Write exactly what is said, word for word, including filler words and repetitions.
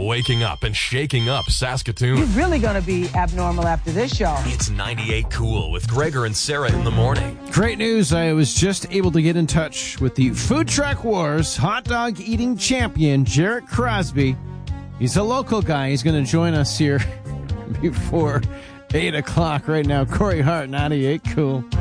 waking up and shaking up Saskatoon. You're really going to be abnormal after this show. It's ninety-eight Cool with Gregor and Sarah in the morning. Great news. I was just able to get in touch with the Food Truck Wars hot dog eating champion, Jarrett Crosby. He's a local guy. He's going to join us here before eight o'clock right now. Corey Hart, ninety-eight Cool.